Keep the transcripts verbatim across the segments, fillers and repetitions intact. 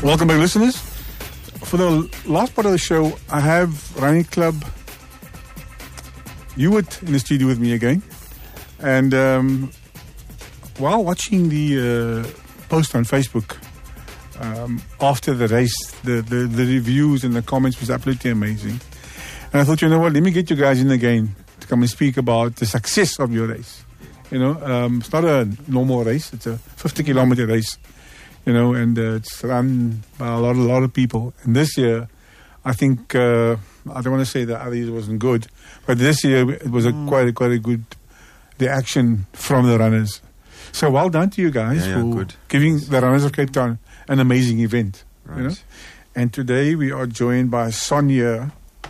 Welcome back, listeners. For the last part of the show, I have Running Club Hewitt in the studio with me again. And um, while watching the uh, post on Facebook um, after the race, the, the, the reviews and the comments was absolutely amazing. And I thought, you know what, let me get you guys in again to come and speak about the success of your race. You know, um, it's not a normal race. It's a fifty kilometer race. You know, and uh, it's run by a lot, a lot of people. And this year, I think, uh, I don't want to say that other years wasn't good, but this year it was a mm. quite, a, quite a good reaction from the runners. So well done to you guys yeah, yeah, for good. giving the Runners of Cape Town an amazing event. Right. You know? And today we are joined by Sonia,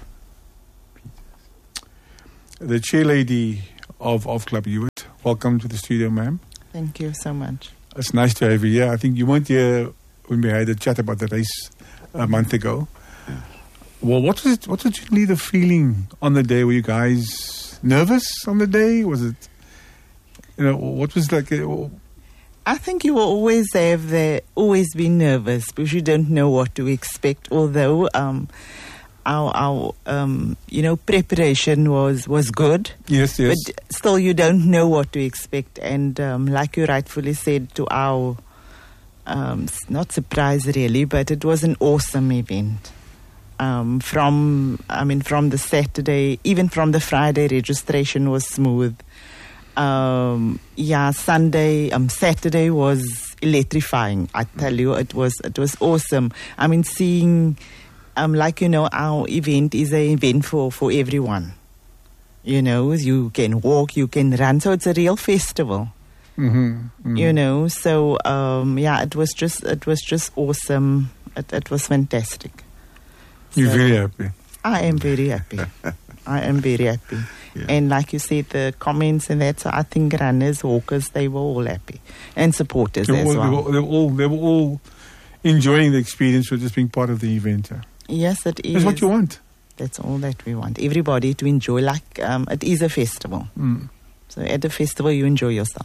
the chairlady of, of Club Hewitt. Welcome to the studio, ma'am. Thank you so much. It's nice to have you here. I think you weren't here when we had a chat about the race a month ago. Yeah. Well, what was it? What was generally the feeling on the day? Were you guys nervous on the day? Was it, you know, what was like? Uh, I think you will always have the always be nervous because you don't know what to expect. Although um, our, our um, you know preparation was was good. Yes, yes. But still, you don't know what to expect. And um, like you rightfully said, to our um, not surprise really, but it was an awesome event. Um, from I mean, from the Saturday, even from the Friday, registration was smooth. Um, yeah, Sunday, um, Saturday was electrifying. I tell you, it was it was awesome. I mean, seeing. Um, like, you know, our event is an event for, for everyone. You know, you can walk, you can run. So it's a real festival. Mm-hmm, mm-hmm. You know, so, um, yeah, it was just it was just awesome. It, it was fantastic. You're so very happy. I am very happy. I am very happy. Yeah. And like you said, the comments and that, so I think runners, walkers, they were all happy. And supporters they as all, well. They were, they, were all, they were all enjoying the experience with just being part of the event. Yeah. Yes, it is. That's what you want. That's all that we want. Everybody to enjoy, like um, it is a festival. Mm. So at the festival, you enjoy yourself.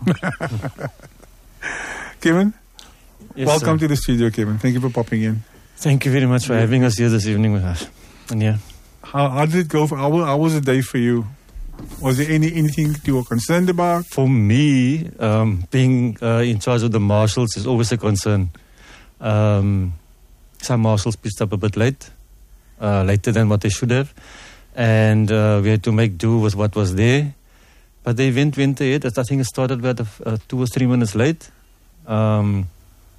Kevin, yes, welcome sir. to the studio, Kevin. Thank you for popping in. Thank you very much for yeah. having us here this evening with us. And yeah, how, how did it go? For, how, how was the day for you? Was there any anything you were concerned about? For me, um, being uh, in charge of the marshals is always a concern. Um, some marshals pitched up a bit late. Uh, later than what they should have, and uh, we had to make do with what was there. But the event went ahead. I think it started about uh, two or three minutes late. Um,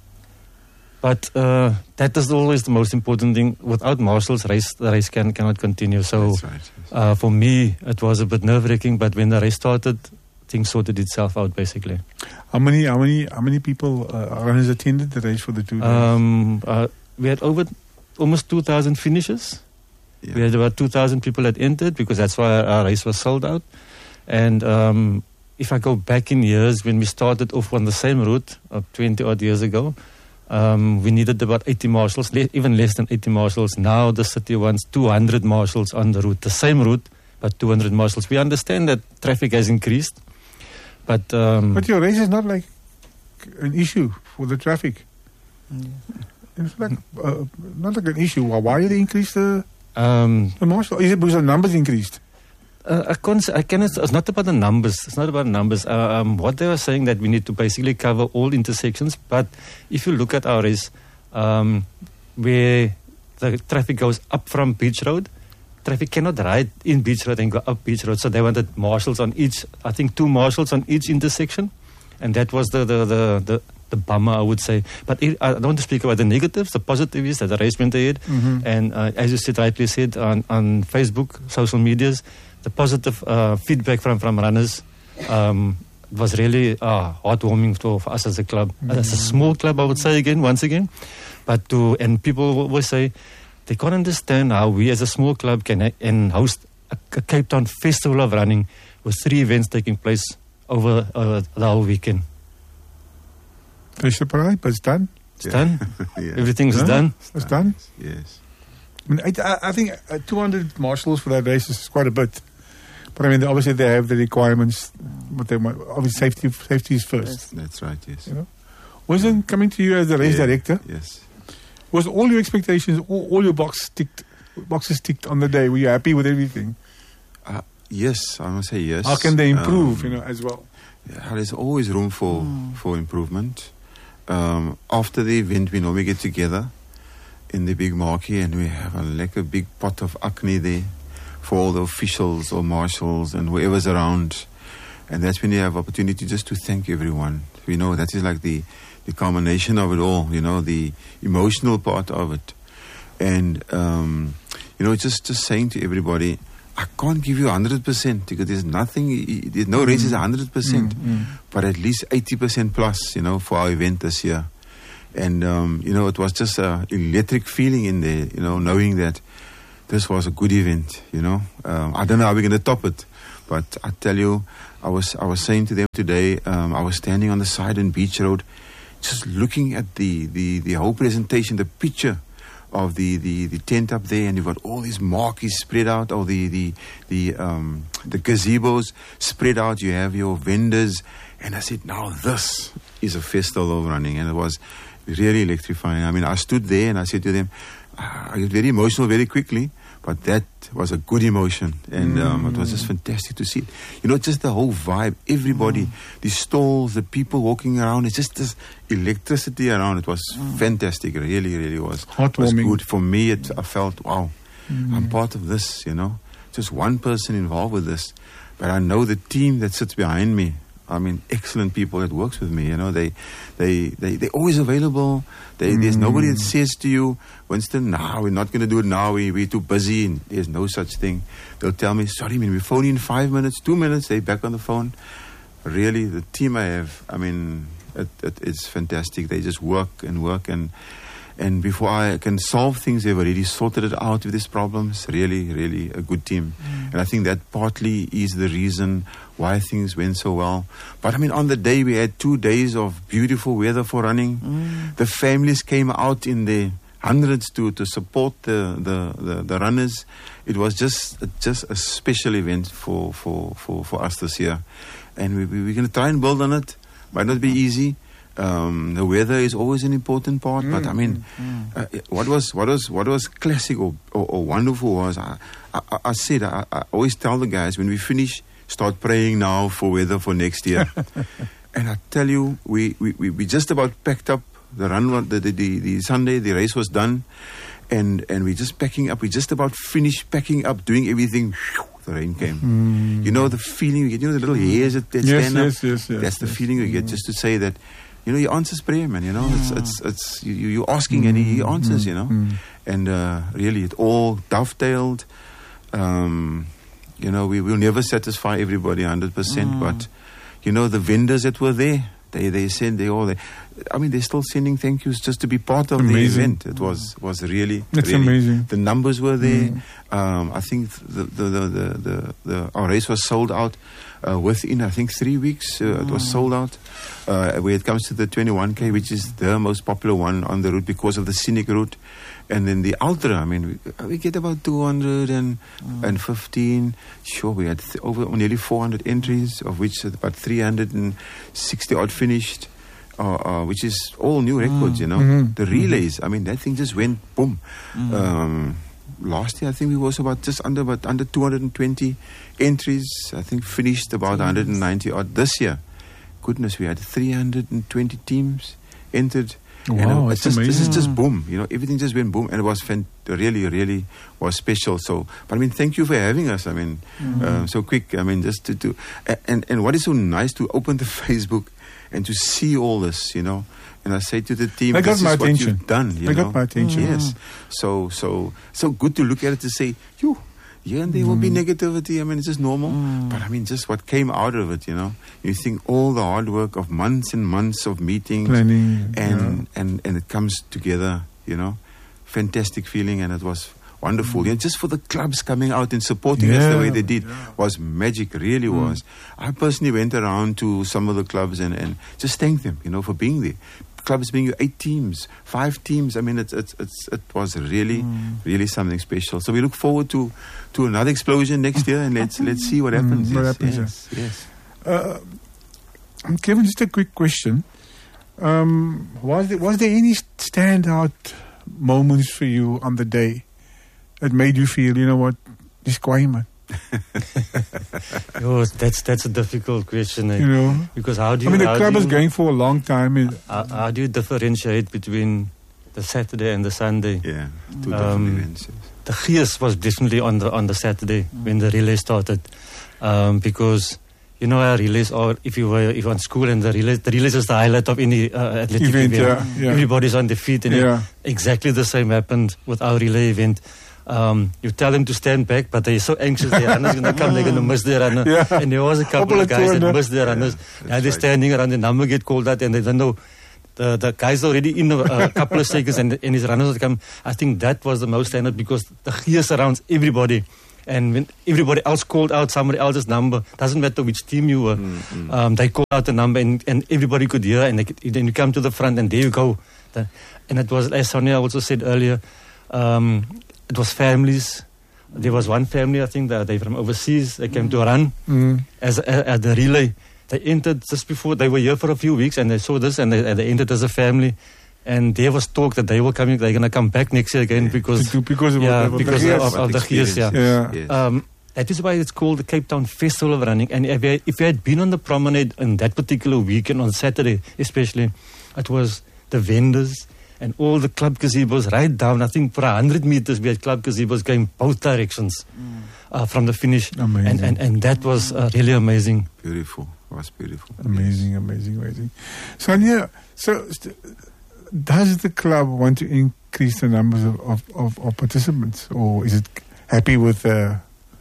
but uh, that is always the most important thing. Without marshals, race the race can cannot continue. So That's right, yes. uh, for me, it was a bit nerve-wracking. But when the race started, things sorted itself out basically. How many how many how many people uh, runners attended the race for the two days? Um, uh, we had over. Almost two thousand finishes. Yeah. We had about two thousand people that entered because that's why our race was sold out. And um, if I go back in years, when we started off on the same route uh, twenty odd years ago, um, we needed about eighty marshals, le- even less than eighty marshals. Now the city wants two hundred marshals on the route, the same route, but two hundred marshals. We understand that traffic has increased. But um, but your race is not like an issue for the traffic. Yeah. It's like uh, not like an issue. Why did they increase the, um, the marshal? Is it because the numbers increased? Uh, I can't, I cannot, it's not about the numbers. It's not about numbers. Uh, um, what they were saying that we need to basically cover all intersections. But if you look at our race, um, where the traffic goes up from Beach Road, traffic cannot ride in Beach Road and go up Beach Road. So they wanted marshals on each, I think two marshals on each intersection. And that was the, the, the, the the bummer, I would say. But it, I don't want to speak about the negatives. The positive is that the race went ahead. Mm-hmm. And uh, as you said, rightly said, on, on Facebook, social medias, the positive uh, feedback from, from runners um, was really uh, heartwarming for, for us as a club. Mm-hmm. As a small club, I would say again, once again. But to, and people will say, they can't understand how we as a small club can uh, and host a, a Cape Town festival of running with three events taking place over uh, the whole weekend. It's surprised, but it's done. It's yeah. done. yeah. Everything's yeah. done. It's done. Yes. I, mean, I, I think uh, two hundred marshals for that race is quite a bit. But I mean, obviously they have the requirements. But they obviously safety, safety is first. That's right. Yes. You know, wasn't coming to you as the race yeah. director. Yes. Was all your expectations, all, all your box ticked, boxes ticked on the day? Were you happy with everything? Uh, yes, I must say yes. How can they improve, Um, you know, as well? Yeah, there's always room for, Mm. for improvement. Um, after the event, we normally get together in the big marquee and we have a, like a big pot of acne there for all the officials or marshals and whoever's around. And that's when you have opportunity just to thank everyone. You know, that is like the, the culmination of it all, you know, the emotional part of it. And, um, you know, just, just saying to everybody, I can't give you one hundred percent because there's nothing, there's no race is one hundred percent, Mm, mm. but at least eighty percent plus, you know, for our event this year. And, um, you know, it was just an electric feeling in there, you know, knowing that this was a good event, you know. Um, I don't know how we're going to top it, but I tell you, I was I was saying to them today, um, I was standing on the side in Beach Road, just looking at the, the, the whole presentation, the picture of the, the, the tent up there, and you've got all these marquees spread out, or the the the um, the gazebos spread out. You have your vendors, and I said, now this is a festival of running, and it was really electrifying. I mean, I stood there and I said to them, I get very emotional very quickly, but that was a good emotion, and um, it was just fantastic to see it. You know, just the whole vibe, everybody, Mm. the stalls, the people walking around, it's just this electricity around. It was Mm. fantastic, really, really was. It was Heartwarming. good. For me, it, I felt, wow, Mm. I'm part of this, you know. Just one person involved with this. But I know the team that sits behind me. I mean, excellent people that works with me, you know. They, they, they, they're always available. They, There's nobody that says to you, Winston, nah, we're not going to do it now. We, we're too busy. And there's no such thing. They'll tell me, sorry, man, we phone you in five minutes, two minutes. They're back on the phone. Really, the team I have, I mean, it, it, it's fantastic. They just work and work. And, and before I can solve things, they've already sorted it out with these problems. Really, really a good team. Mm. And I think that partly is the reason why things went so well. But I mean, on the day, we had two days of beautiful weather for running. Mm. The families came out in the hundreds to, to support the, the, the, the runners. It was just, just a special event for, for, for, for us this year. And we, we, we're going to try and build on it. Might not be easy. Um, the weather is always an important part, but I mean, Mm. uh, what was what was what was classic or, or, or wonderful was I, I, I said I, I always tell the guys when we finish, start praying now for weather for next year. And I tell you, we, we, we, we just about packed up the run. The, the, the, the Sunday the race was done, and and we just packing up. We just about finished packing up, doing everything. The rain came. Mm. You know the feeling you get. You know the little hairs that, that Yes, stand yes, up. yes, yes, That's the yes. feeling you get, just to say that. You know, he answers prayer, man. You know, it's it's it's you, you're asking and he answers. You know, Mm. and uh, really, it all dovetailed. Um, you know, we will never satisfy everybody one hundred percent, Mm. but you know, the vendors that were there, they they said they all. They, I mean, they're still sending thank yous just to be part of the Amazing. event. It was was really, That's really amazing. The numbers were there. Mm. Um, I think the the, the, the, the the our race was sold out uh, within I think three weeks. Uh, It was sold out. Uh, when it comes to the twenty-one K, which is the most popular one on the route because of the scenic route, and then the ultra. I mean, we, we get about two hundred fifteen. Sure, we had th- over nearly four hundred entries, of which about three hundred sixty odd finished. Uh, uh, which is all new records, you know. Mhm. The relays, I mean, that thing just went boom. Mm. Um, last year, I think we was about just under about under two hundred twenty entries. I think finished about one hundred ninety odd. This year, goodness, we had three hundred twenty teams entered. And Wow, it that's just, this is amazing. just boom. You know, everything just went boom, and it was fan- really, really was special. So, but I mean, thank you for having us. I mean, um, so quick. I mean, just to, to and and what is so nice to open the Facebook and to see all this, you know. And I say to the team, They got this my is what attention. you've done. You They know? got my attention. Yes. So so so good to look at it to say, you. Yeah, and there will be negativity. I mean, it's just normal. Mm. But I mean, just what came out of it, you know. You think all the hard work of months and months of meetings, Planning. and and and it comes together, you know. Fantastic feeling, and it was wonderful. Yeah, just for the clubs coming out and supporting us the way they did was magic. Really was. I personally went around to some of the clubs and and just thanked them, you know, for being there. Clubs being eight teams, five teams. I mean, it's, it's, it's, it was really, really something special. So we look forward to, to another explosion next year, and let's let's see what happens. Mm, what yes, happens, yes, yes. Uh, Kevin, just a quick question. Um, was there, was there any standout moments for you on the day that made you feel, you know what, dis kwaai man? Oh, that's that's a difficult question, eh? You know, because how do you? I mean, the how club do is you, going for a long time. It- How, how do you differentiate between the Saturday and the Sunday? Yeah, two Um, different events. Yes. The gees was definitely on the on the Saturday when the relay started, um, because you know our relays are, if you were if you're on school and the relays the relays is the highlight of any uh, athletic Event, event. yeah, yeah. Everybody's on their feet, and Yeah. exactly the same happened with our relay event. Um, you tell them to stand back, but they're so anxious. Their runners going to come, they're going to miss their runner. Yeah. And there was a couple Couple of of guys that corner. missed their runners. Yeah, Now that's they're right. standing around, the number get called out, and they don't know. The, the guy's already in a, a couple of seconds, and, and his runners will come. I think that was the most standard because the gear surrounds everybody. And when everybody else called out somebody else's number, doesn't matter which team you were, Mm, um, they called out the number, and, and everybody could hear, and they could, then you come to the front, and there you go. The, and it was, as Sonia also said earlier, um, it was families. There was one family, I think, that they from overseas. They came to run Mm. as a, at the relay. They entered just before, they were here for a few weeks, and they saw this, and they, and they entered as a family. And there was talk that they were coming, they're going to come back next year again because, To- because of yeah, what- what because the of, gears. of the gears, yeah. Yeah. Yes. Um, that is why it's called the Cape Town Festival of Running. And if you, if you had been on the promenade on that particular weekend, on Saturday especially, it was the vendors and all the club gazebos right down. I think for one hundred meters, we had club gazebos going both directions uh, from the finish. Amazing. And, and, and that was uh, really amazing. Beautiful. It was beautiful. Amazing, amazing, amazing. Sonia, so st- does the club want to increase the numbers of, of, of, of participants, or is it happy with uh,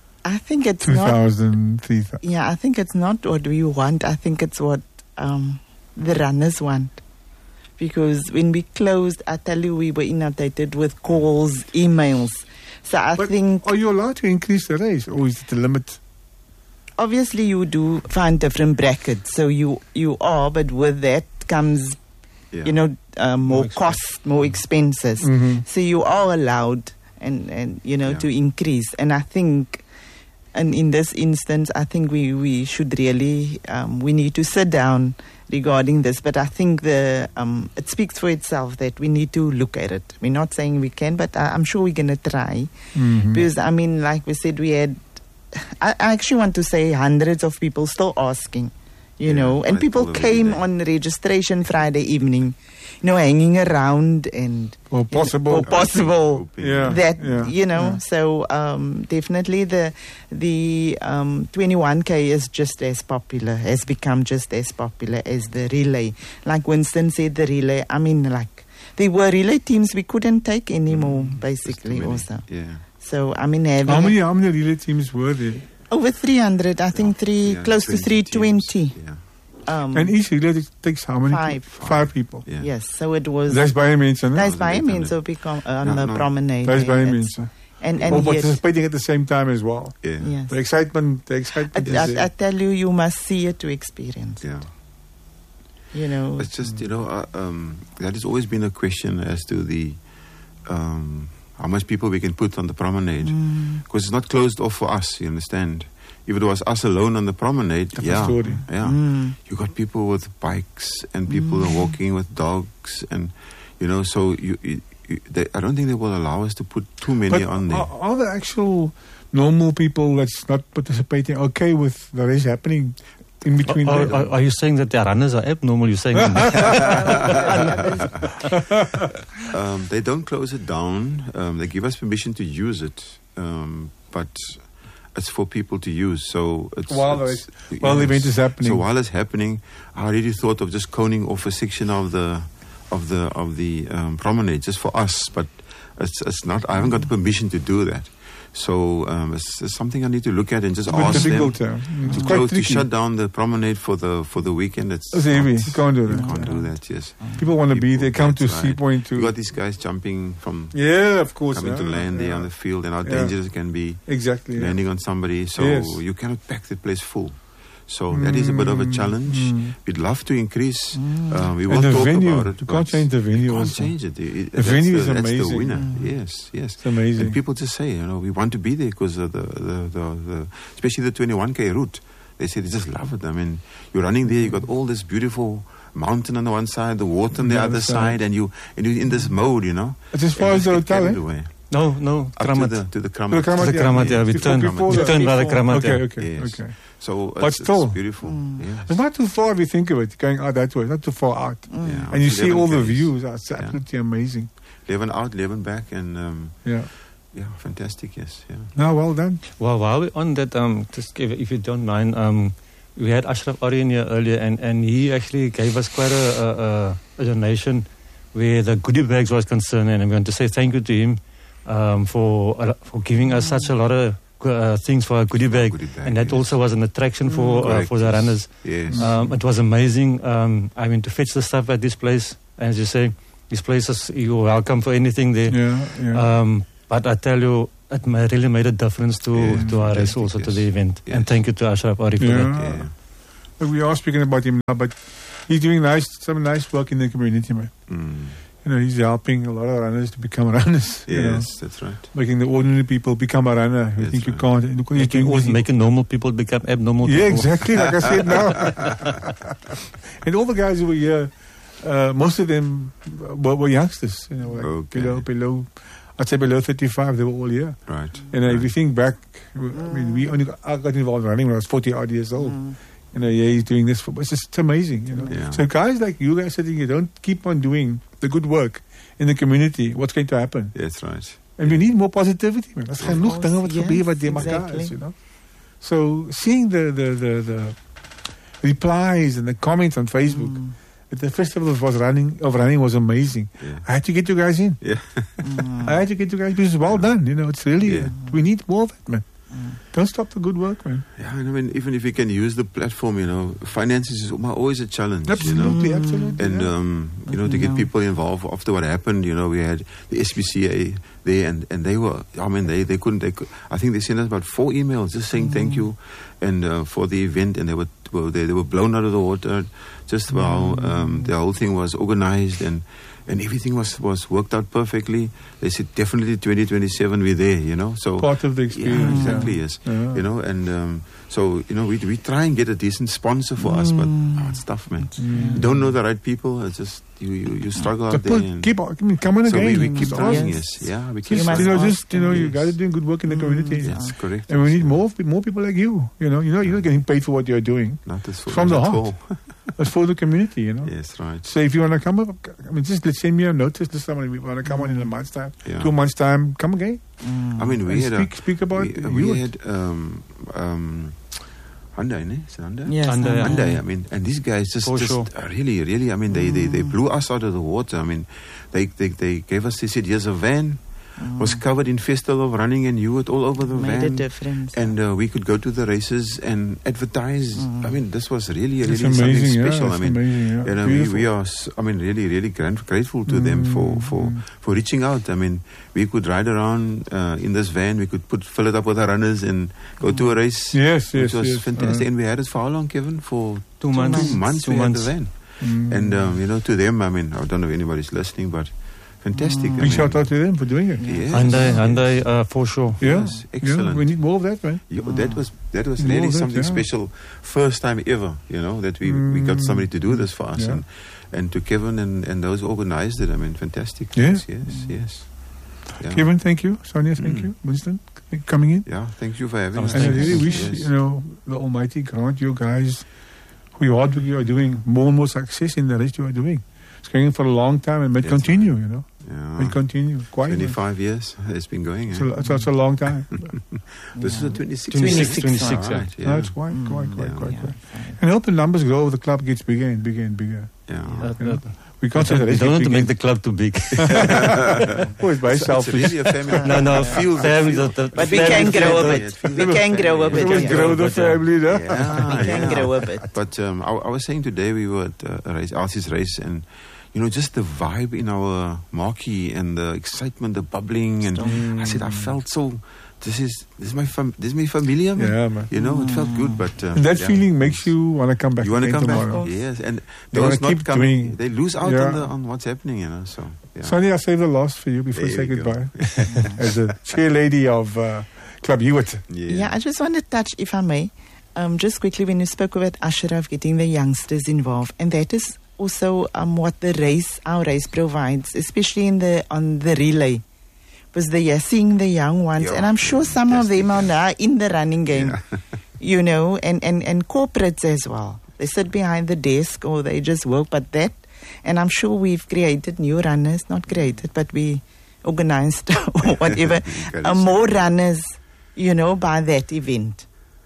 I think it's two not. thousand, three thousand? Yeah, I think it's not what we want. I think it's what um, the runners want. Because when we closed, I tell you, we were inundated with calls, emails. So I But think are you allowed to increase the race, or is it the limit? obviously you do find different brackets. So you you are, but with that comes, Yeah. you know, uh, more, More cost, more expenses. Mhm. So you are allowed, and, and you know, Yeah. to increase. And I think, and in this instance, I think we, we should really, um, we need to sit down regarding this. But I think the um, it speaks for itself that we need to look at it. We're not saying we can, but I, I'm sure we're going to try. Mhm. Because, I mean, like we said, we had, I, I actually want to say hundreds of people still asking, you Yeah, know, and I people told them every came day. on registration Friday evening, you know, hanging around and Or possible. or possible Hoping. Yeah. that yeah, you know. yeah. So um, definitely the the um, twenty-one K is just as popular, has become just as popular as the relay. Like Winston said, the relay. I mean, like there were relay teams we couldn't take anymore, Just too basically. many. Also, Yeah. so I mean, having How many, how many relay teams were there? over three hundred, I think three, Yeah, close to three teams. twenty. Yeah. Um, And each relay takes how many? Five. people? Five people. Yeah. yes, so it was. That's by means, no? That's was by eight means hundred. of become uh, on No, the no. promenade. That's by yeah, means. it's- And and Or yet, participating at the same time as well. Yeah. yes. The excitement, the I, excitement is I, there. I tell you, you must see it to experience. Yeah. You know, It's just, you know, uh, um, that has always been a question as to the um, how much people we can put on the promenade. Mm. Because it's not closed off for us, you understand? If it was us alone on the promenade, Different yeah, story. yeah. Mm. You got people with bikes and people are walking with dogs, and you know, so you, you, you they, I don't think they will allow us to put too many But on there. are, are the actual normal people that's not participating okay with the race happening in between? Are, the- are, are you saying that the runners are abnormal? You're saying Um, they don't close it down. Um, they give us permission to use it, um, but it's for people to use. So it's While the it's- race- while the event is happening. So while it's happening, I already thought of just coning off a section of the of the of the um, promenade just for us, but it's it's not. I haven't got the permission to do that. So um, it's, it's something I need to look at and just It's a bit ask them. difficult. uh, It's To, quite close, to tricky. shut down the promenade for the for the weekend. It's, It's heavy. not- You can't do You that. can't do that. Yes. People want to be People- there, come to that's Sea right. Point You to. got these guys jumping from Yeah, of course. coming yeah, to land there yeah. on the field, and how Yeah. dangerous it can be Exactly. yeah. landing on somebody. So Yes. you cannot pack the place full. So that is a bit of a Mm, challenge. mm. We'd love to increase. Um, we will And the talk venue. about it. You but can't change the venue You can't also. change it. It- it- The that's venue the, is that's amazing. the winner. Mm. Yes, yes. It's amazing. And people just say, you know, we want to be there because of the, the, the, the, especially the twenty-one K route. They say they just love it. I mean, you're running there, you got all this beautiful mountain on the one side, the water on the, The other other side, side. and you and you're in this mode, you know. It's as far And as you the just get hotel, carried eh? away. No, no, Up to Kramat. the to the To Kramat. the Kramat, To the yeah. Kramat, yeah. We Before- turned, before we the- turned by the before- Kramat. Okay, yeah. okay, Yes. okay. So But it's, still. it's beautiful. Yes. It's not too far if you think of it, going out that way. Not too far out. Yeah, And you it's see eleven all the Ks. views. It's Yeah. absolutely amazing. eleven out, eleven back, and um, Yeah. yeah, fantastic. Yes, yeah. No, well done. Well, while we're on that, um, just if, if you don't mind, um, we had Ashraf Aryan here earlier, and, and he actually gave us quite a, a, a, a donation where the goodie bags was concerned, and I'm going to say thank you to him um, for uh, for giving us such a lot of uh, things for our goodie bag, Goodie bag, and that yes. also was an attraction for uh, Correct, for the yes. runners. Yes. Um, it was amazing. Um, I mean, to fetch the stuff at this place, as you say, this place is you're welcome for anything there. Yeah, yeah. Um, but I tell you, it ma- really made a difference to, Yeah, to our race, fantastic, also to yes. the event. Yes. And thank you to Ashraf Ari for Yeah. that. yeah. But we are speaking about him now, but he's doing nice, some nice work in the community, man. Mm. You know, he's helping a lot of runners to become runners. You know, Yes, that's right. making the ordinary people become a runner. You That's think you right. can't. Look what he's Making, doing. also making normal people become abnormal Yeah, people. exactly. Like I said now. And all the guys who were here, uh, most of them were, were youngsters. You know, like Okay. below, below, I'd say below thirty-five. They were all here. Right. You know, right. if you think back, I mean, we only got, I got involved in running when I was forty odd years old. You know, yeah, he's doing this for. It's just amazing. You know, Yeah. so guys like you guys sitting here, don't keep on doing the good work in the community. What's going to happen? That's right. And we need more positivity, man. Daar's genoeg course, dinge wat yes, gebeur wat die mekaar exactly. is, you know. So seeing the the the the replies and the comments on Facebook Mm. that the festival was running of running was amazing. Yeah. I had to get you guys in. Yeah. I had to get you guys because it's well done. You know, it's really Yeah. we need more of it, man. Don't stop the good work, man. Yeah, and I mean, even if you can use the platform, you know, finances is always a challenge, you know. Absolutely, absolutely. And, yeah. um, you know, to get No. people involved after what happened, you know, we had the S P C A there, and, and they were, I mean, they, they couldn't, they could, I think they sent us about four emails just saying thank you and uh, for the event, and they were, well, they, they were blown out of the water just how um, the whole thing was organized, and and everything was, was worked out perfectly. They said definitely twenty twenty-seven we're there, you know. So Part of the experience. Yeah, yeah. exactly, yes. Yeah. You know, and um, so, you know, we we try and get a decent sponsor for us, but oh, it's tough, man. You don't know the right people. It's just, you, you, you struggle So out there. put, And keep on, I mean, come on so again. we, we keep Just trying, Yes. yes. Yeah, we keep You Just, must you know, ask just you know, you Yes. guys are doing good work in the community. Yes, correct. And we need more more people like you. You know, you know, you're not getting paid for what you're doing. Not this for From the at heart. all. It's for the community, you know. Yes, right. So if you want to come up, I mean, just let's send me a notice. This time, if you want to come on in a month's time, Yeah. two months time, come again. I mean, we And had speak, a, speak about we, you. we had um, um, Hyundai, ne? Is it Hyundai? Yes, Hyundai, I know. Hyundai, I mean, and these guys just, For just sure. uh, really, really, I mean, they, they, they blew us out of the water. I mean, they, they, they gave us, they said, here's a van, was covered in Festival of Running and you it all over the Made a van. difference. And uh, we could go to the races and advertise. I mean, this was really, really It's something amazing, yeah. special. It's I mean, amazing, yeah. you know, we, Beautiful. we are, s- I mean, really, really gran- grateful to them for, for, for reaching out. I mean, we could ride around uh, in this van. We could put fill it up with our runners and go to a race. Yes, Which yes, was yes. fantastic. Uh, and we had it for how long, Kevin? For Two months. two months. Two we months. had the van. mm. And, um, you know, to them, I mean, I don't know if anybody's listening, but fantastic. I Big mean, shout out to them for doing it. Yes. Hyundai, Hyundai, uh, for sure. Yeah, Yes, yeah, excellent. we need more of that, man. Yeah, that was that was More really of that, something yeah. special. First time ever, you know, that we, we got somebody to do this for us, Yeah. and and to Kevin and, and those who organized it. I mean, fantastic. Yeah. Yes, yes, yes. Yeah. Kevin, thank you. Sonia, thank Mm. you. Winston, coming in. Yeah, thank you for having Oh, us. And I Thanks. really wish, Yes. you know, the Almighty grant you guys, who you hard work you are doing, more and more success in the rest you are doing. It's going for a long time and may Yes, continue, you know. May Yeah. continue. Quite. twenty-five years it's been going. So Eh? it's, it's a long time. This is a twenty-six. twenty-six, twenty-six, Ah, yeah. right, No, yeah. it's quite, quite, quite, Yeah. quite, Yeah, quite. fine. And I hope the numbers grow, the club gets bigger and bigger and bigger. Yeah. Uh, You know? uh, We can't say the we rest don't want gets to bigger. make the club too big. Oh, it's very So it's selfish. really a family. no, no, It feels- family, it feels- the- the But we family can grow a feel- bit. it feels We like can a grow a family. bit. We must yeah. grow the but, uh, family, no? Yeah, We can yeah. grow a bit. But um, I, I was saying today we were at uh, a race, Elsie's race, and you know, just the vibe in our marquee and the excitement, the bubbling, and I said I felt so. This is this is my fam- this is my familiar, man. Yeah, man. You know, it felt good, but uh, And that yeah. feeling makes you want to come back You want to again come tomorrow. back, yes, and You those wanna not keep coming, doing- they lose out Yeah. on the on what's happening, you know. So yeah. Sonny, I'll save the last for you before you There say you go. goodbye. As a chair lady of uh, Club Hewitt. Yeah, I just want to touch, if I may, um, just quickly when you spoke about Ashraf getting the youngsters involved, and that is also um, what the race, our race provides, especially in the on the relay. Was the yeah, seeing the young ones, Yeah, and I'm sure some of them are now in the running game, Yeah. you know, and, and, and corporates as well. They sit behind the desk or they just work, but that, and I'm sure we've created new runners, not created, but we organized or whatever, uh, more runners, you know, by that event.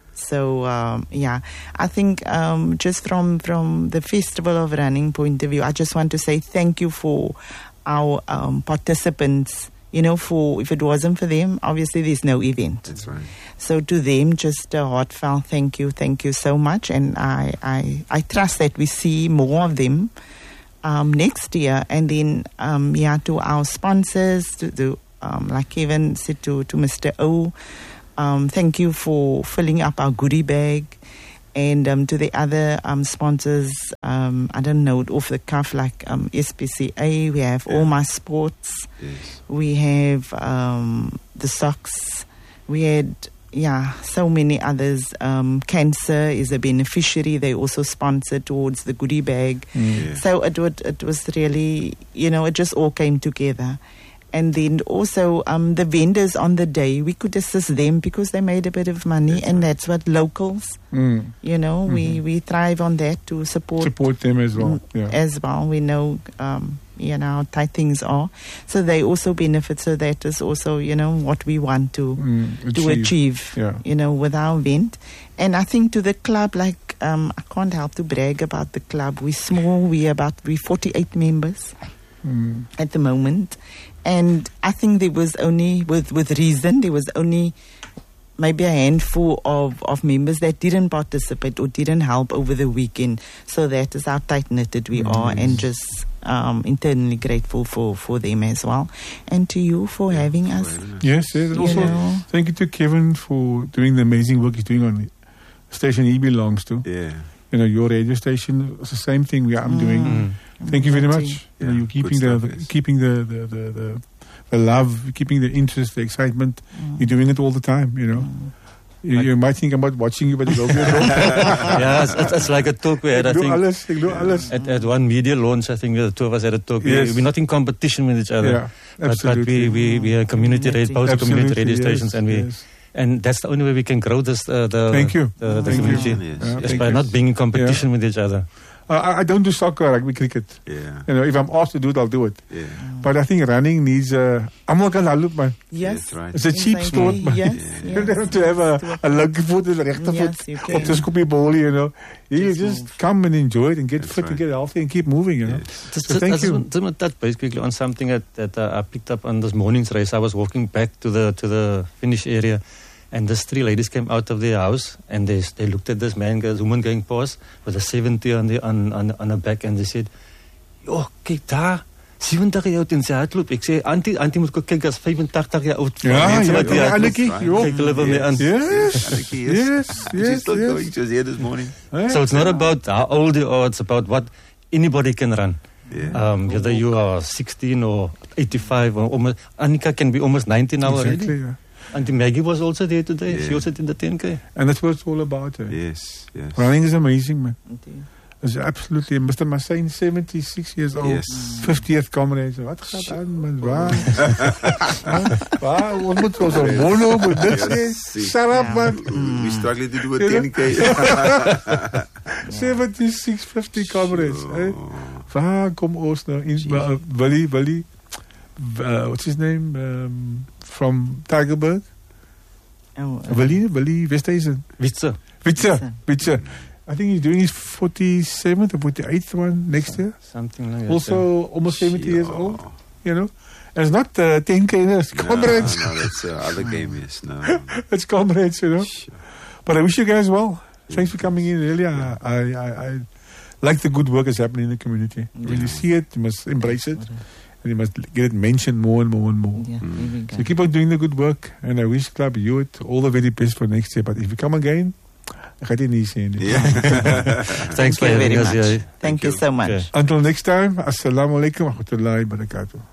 So, um, yeah, I think um, just from, from the Festival of Running point of view, I just want to say thank you for our um, participants. You know, for if it wasn't for them, obviously there's no event. That's right. So to them, just a heartfelt thank you, thank you so much, and I, I, I trust that we see more of them um, next year. And then, um, yeah, to our sponsors, to the um, like Kevin said to to Mister O, um, thank you for filling up our goodie bag. And um, to the other um, sponsors, um, I don't know, off the cuff, like um, S P C A, we have Yeah. All My Sports, Yes. we have um, the socks, we had, yeah, so many others. Um, Cancer is a beneficiary, they also sponsor towards the goodie bag. Yeah. So it, would, it was really, you know, it just all came together. And then also um, the vendors on the day, we could assist them because they made a bit of money, That's and right. that's what locals, Mm. you know, we, Mhm. we thrive on that to support, Support them as well. mm, Yeah. as well. We know, um, you know, how tight things are. So they also benefit. So that is also, you know, what we want to Mm, to achieve, Yeah. you know, with our event. And I think to the club, like, um, I can't help to brag about the club. We're small. We're about, we're forty-eight members Mm. at the moment. And I think there was only, with, with reason, there was only maybe a handful of, of members that didn't participate or didn't help over the weekend. So that is how tight-knitted we are, and just um, internally grateful for, for them as well. And to you for having For us. having us. Yes, yes. You Also, know. thank you to Kevin for doing the amazing work he's doing on the station he belongs to. Yeah. You know, your radio station, it's the same thing we I'm doing. Mm. Thank you very Thank much. Yeah, You know, you're good keeping the, stuff, the yes. keeping the the, the, the the love, keeping the interest, the excitement. Mm. You're doing it all the time. You know, Mm. you, you might think I'm not watching you, but it's also Yeah, it's, it's, it's like a talk we had, I Ik doe think. alles, ik doe alles. At, at one media launch, I think the two of us had a talk. We- Yes. We're not in competition with each other. Yeah, But, but absolutely. we, we, we are community radio, both community Absolutely, radio yes, stations, and we yes. and that's the only way we can grow this uh, the Thank you. the, the Thank you. community. Yes. Yeah, Yes, thank by you. not being in competition with each other. Uh, I, I don't do soccer, rugby, cricket. Yeah. You know, if I'm asked to do it, I'll do it. Yeah. But I think running needs a. I'm not gonna loop, man. Yes. That's right. It's a cheap Exactly. sport, man. Yes, Yeah. You don't yes. have to have a, a linker foot and a rechter Yes, foot you op can. the scoopie ball, you know. You Just just move. come and enjoy it and get That's fit and right. get healthy and keep moving, you know. Yes. Just, So just, thank I just you. want just want to touch base quickly on something that, that uh, I picked up on this morning's race. I was walking back to the to the finish area, and these three ladies came out of their house, and they they looked at this man, this woman going past with a seventy on the on on, on her back, and they said, "Oh, kyk daar, seventy jaar oud en sy hardloop." Ek sê, "Auntie, auntie moet ook kyk as vyfentagtig jaar oud." Ja, mense ja, wat hier ja, hardloop. Annetjie, Right. jo. Kyk hulle wil mee aan. Yes, Annetjie, yes, She's yes, still going. yes. She was here this morning. Hey. So it's not about how old you are, it's about what anybody can run. Yeah. Um, whether you are sixteen or eighty-five or almost, Annika can be almost ninety now Exactly, already. yeah. Auntie Maggie was also there today. She Yeah. also did the ten K. And that's what it's all about. Eh? Yes. Yes. Running is amazing, man. Indeed. It's absolutely. Mister Massine, seventy-six years old. Yes. fiftieth comrades. Wat gaat aan, man? Waar? Waar? Ons moet ons een mono moet niks Yes. zien. Shut up, Ja. man. We struggling to do a Yeah. ten K. seventy-six, fifty comrades. Zo. Eh? Waar kom ons nou in? Uh, Willie, Willie, uh, what's his name? Um, from Tigerberg? Oh, uh, Willie, Willie Westhuizen. Witse. Witse, Witse. Witse. I think he's doing his forty-seventh or forty-eighth one next year. Something like that. Also almost seventy years Ja. old, you know. And it's not uh, ten K, it's No, comrades. no, that's uh, other game. Yes. No. It's comrades, you know. Sure. But I wish you guys well. Thanks for coming in. Really, I, I, I, I like the good work that's happening in the community. When you see it, you must embrace it. And you must get it mentioned more and more and more. Yeah, Mm. there we go. So keep on doing the good work. And I wish Club Youth all the very best for next year. But if you come again, I got it easy. Yeah. Thanks for Thank you having very us much. here. Thank, Thank you you. so much. Okay. Until next time, assalamu alaikum wa rahmatullahi wa barakatuh.